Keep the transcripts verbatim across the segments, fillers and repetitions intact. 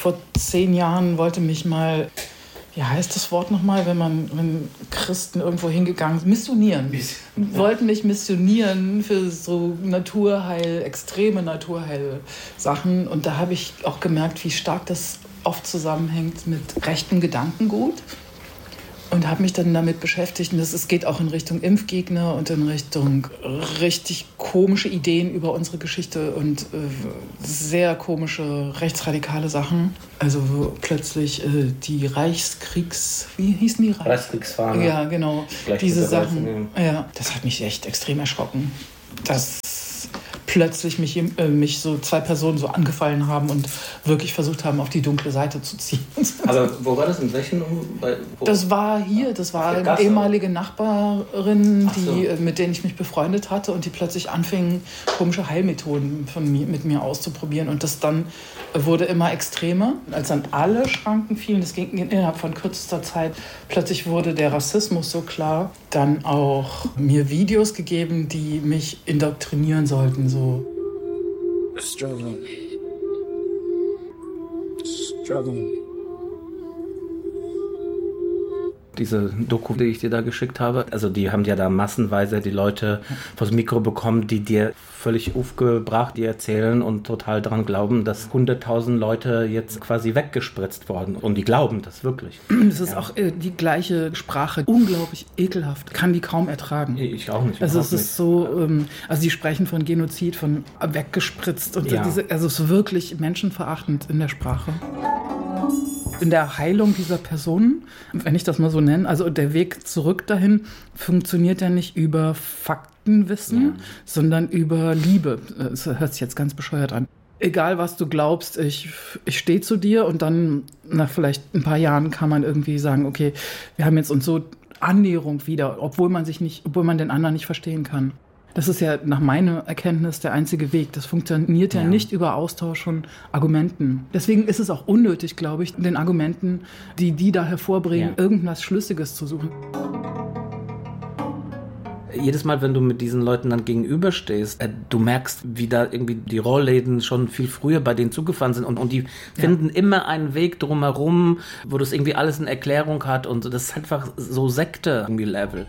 vor zehn Jahren wollte mich mal, wie heißt das Wort nochmal, wenn man, wenn Christen irgendwo hingegangen sind, missionieren. Wollten mich missionieren für so Naturheil, extreme Naturheil-Sachen. Und da habe ich auch gemerkt, wie stark das oft zusammenhängt mit rechtem Gedankengut. Und habe mich dann damit beschäftigt. Und das, es geht auch in Richtung Impfgegner und in Richtung richtig komische Ideen über unsere Geschichte und äh, sehr komische rechtsradikale Sachen. Also plötzlich äh, die Reichskriegs... Wie hießen die? Reich- Reichskriegsfahne. Ja, genau. Diese Sachen. Ja, das hat mich echt extrem erschrocken. Das... plötzlich mich, äh, mich so zwei Personen so angefallen haben und wirklich versucht haben, auf die dunkle Seite zu ziehen. Aber wo war das? In welchen? Bei, das war hier, das war eine ehemalige Nachbarin, die, so. mit denen ich mich befreundet hatte und die plötzlich anfingen, komische Heilmethoden von mir, mit mir auszuprobieren. Und das dann wurde immer extremer. Als dann alle Schranken fielen, das ging innerhalb von kürzester Zeit, plötzlich wurde der Rassismus so klar, dann auch mir Videos gegeben, die mich indoktrinieren sollten, so. Struggling. Struggling. Diese Doku, die ich dir da geschickt habe, also die haben ja da massenweise die Leute vors Mikro bekommen, die dir völlig aufgebracht, die erzählen und total daran glauben, dass hunderttausend Leute jetzt quasi weggespritzt worden. Und die glauben das wirklich. Das ist ja auch äh, die gleiche Sprache. Unglaublich ekelhaft. Kann die kaum ertragen. Ich auch nicht. Also es ist nicht. so, ähm, also die sprechen von Genozid, von weggespritzt. Und ja. diese, also es ist wirklich menschenverachtend in der Sprache. In der Heilung dieser Personen, wenn ich das mal so nenne, also der Weg zurück dahin funktioniert ja nicht über Faktenwissen, ja. sondern über Liebe. Das hört sich jetzt ganz bescheuert an. Egal, was du glaubst, ich, ich stehe zu dir und dann nach vielleicht ein paar Jahren kann man irgendwie sagen, okay, wir haben jetzt uns so Annäherung wieder, obwohl man sich nicht, obwohl man den anderen nicht verstehen kann. Das ist ja nach meiner Erkenntnis der einzige Weg. Das funktioniert ja, ja nicht über Austausch von Argumenten. Deswegen ist es auch unnötig, glaube ich, den Argumenten, die die da hervorbringen, ja. irgendwas Schlüssiges zu suchen. Jedes Mal, wenn du mit diesen Leuten dann gegenüberstehst, äh, du merkst, wie da irgendwie die Rollläden schon viel früher bei denen zugefahren sind und, und die ja. finden immer einen Weg drumherum, wo das irgendwie alles eine Erklärung hat und das ist einfach so Sekte irgendwie Level.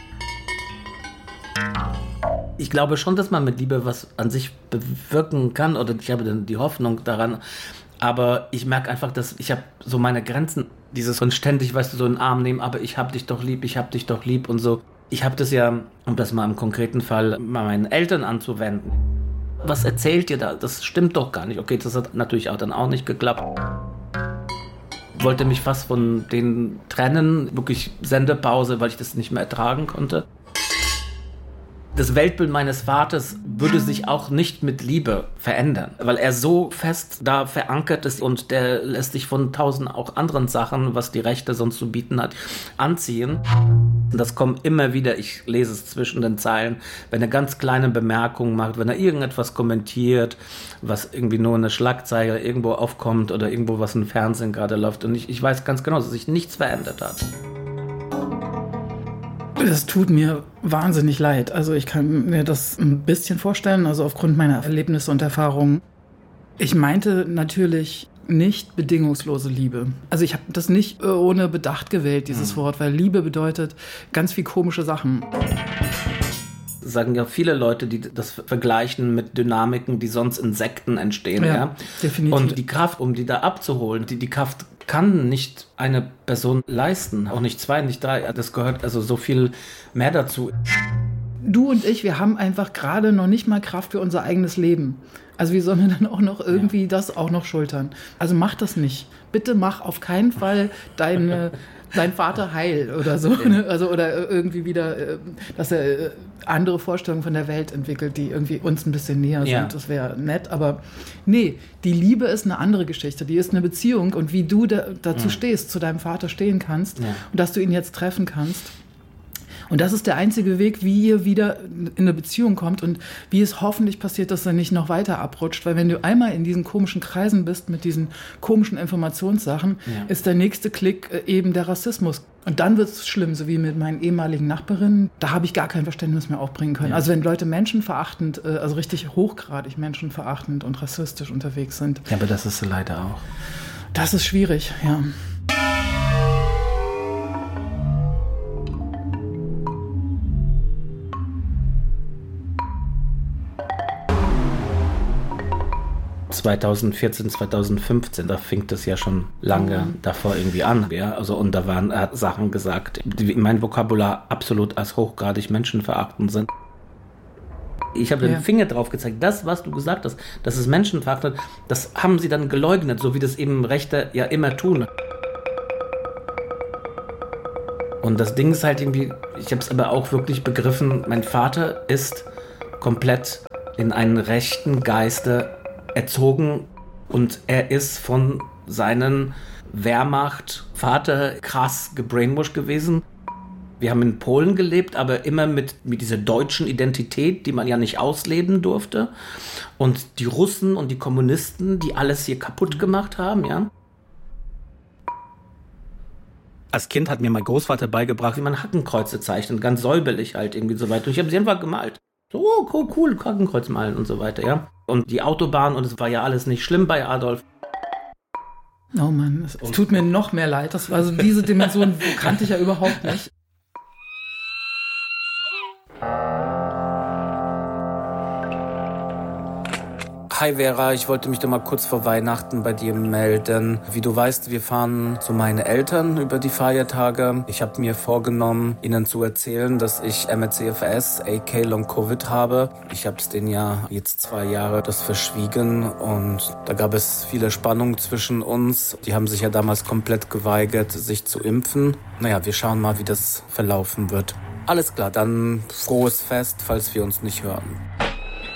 Ich glaube schon, dass man mit Liebe was an sich bewirken kann oder ich habe die Hoffnung daran, aber ich merke einfach, dass ich habe so meine Grenzen, dieses und ständig, weißt du, so in den Arm nehmen, aber ich habe dich doch lieb, ich habe dich doch lieb und so. Ich habe das ja, um das mal im konkreten Fall mal meinen Eltern anzuwenden. Was erzählt ihr da? Das stimmt doch gar nicht. Okay, das hat natürlich auch dann auch nicht geklappt. Ich wollte mich fast von denen trennen, wirklich Sendepause, weil ich das nicht mehr ertragen konnte. Das Weltbild meines Vaters würde sich auch nicht mit Liebe verändern, weil er so fest da verankert ist und der lässt sich von tausend auch anderen Sachen, was die Rechte sonst zu bieten hat, anziehen. Das kommt immer wieder, ich lese es zwischen den Zeilen, wenn er ganz kleine Bemerkungen macht, wenn er irgendetwas kommentiert, was irgendwie nur eine Schlagzeile irgendwo aufkommt oder irgendwo was im Fernsehen gerade läuft. Und ich, ich weiß ganz genau, dass sich nichts verändert hat. Das tut mir wahnsinnig leid. Also ich kann mir das ein bisschen vorstellen, also aufgrund meiner Erlebnisse und Erfahrungen. Ich meinte natürlich nicht bedingungslose Liebe. Also ich habe das nicht ohne Bedacht gewählt, dieses mhm. Wort, weil Liebe bedeutet ganz viel komische Sachen. Sagen ja viele Leute, die das vergleichen mit Dynamiken, die sonst in Sekten entstehen. Ja, ja? definitiv. Und die Kraft, um die da abzuholen, die, die Kraft kann nicht eine Person leisten. Auch nicht zwei, nicht drei. Das gehört also so viel mehr dazu. Du und ich, wir haben einfach gerade noch nicht mal Kraft für unser eigenes Leben. Also wie sollen wir dann auch noch irgendwie ja. das auch noch schultern? Also mach das nicht. Bitte mach auf keinen Fall deine... dein Vater heil oder so, ne? Also oder irgendwie wieder, dass er andere Vorstellungen von der Welt entwickelt, die irgendwie uns ein bisschen näher sind. Ja. Das wäre nett, aber nee, die Liebe ist eine andere Geschichte. Die ist eine Beziehung und wie du da, dazu mhm. stehst, zu deinem Vater stehen kannst ja. und dass du ihn jetzt treffen kannst. Und das ist der einzige Weg, wie ihr wieder in eine Beziehung kommt und wie es hoffentlich passiert, dass er nicht noch weiter abrutscht. Weil wenn du einmal in diesen komischen Kreisen bist mit diesen komischen Informationssachen, ja. ist der nächste Klick eben der Rassismus. Und dann wird es schlimm, so wie mit meinen ehemaligen Nachbarinnen. Da habe ich gar kein Verständnis mehr aufbringen können. Ja. Also wenn Leute menschenverachtend, also richtig hochgradig menschenverachtend und rassistisch unterwegs sind. Ja, aber das ist leider auch. Das ist schwierig, ja. zweitausendvierzehn, zweitausendfünfzehn, da fing das ja schon lange mhm. davor irgendwie an. Ja? Also, und da waren, er hat Sachen gesagt, die in meinem Vokabular absolut als hochgradig menschenverachtend sind. Ich habe ja. den Finger drauf gezeigt, das, was du gesagt hast, das ist menschenverachtend, das haben sie dann geleugnet, so wie das eben Rechte ja immer tun. Und das Ding ist halt irgendwie, ich habe es aber auch wirklich begriffen, mein Vater ist komplett in einen rechten Geiste erzogen und er ist von seinen Wehrmacht-Vater krass gebrainwashed gewesen. Wir haben in Polen gelebt, aber immer mit, mit dieser deutschen Identität, die man ja nicht ausleben durfte. Und die Russen und die Kommunisten, die alles hier kaputt gemacht haben, ja. Als Kind hat mir mein Großvater beigebracht, wie man Hakenkreuze zeichnet, ganz säuberlich halt irgendwie so weiter. Und ich habe sie einfach gemalt. So, oh, cool, cool, Hakenkreuz malen und so weiter, ja. Und die Autobahn, und es war ja alles nicht schlimm bei Adolf. Oh Mann, es tut mir noch mehr leid. Das war also diese Dimension kannte ich ja überhaupt nicht. Hi Vera, ich wollte mich doch mal kurz vor Weihnachten bei dir melden. Wie du weißt, wir fahren zu meinen Eltern über die Feiertage. Ich habe mir vorgenommen, ihnen zu erzählen, dass ich M R C F S, aka Long Covid habe. Ich habe es denen ja jetzt zwei Jahre das verschwiegen und da gab es viele Spannungen zwischen uns. Die haben sich ja damals komplett geweigert, sich zu impfen. Naja, wir schauen mal, wie das verlaufen wird. Alles klar, dann frohes Fest, falls wir uns nicht hören.